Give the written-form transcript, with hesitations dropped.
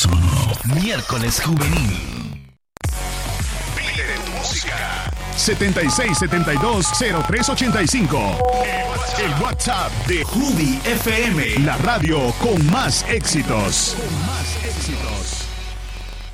sonoro. Miércoles juvenil. Pide tu música. 7672-0385. El WhatsApp de Jubi FM. la radio con más éxitos.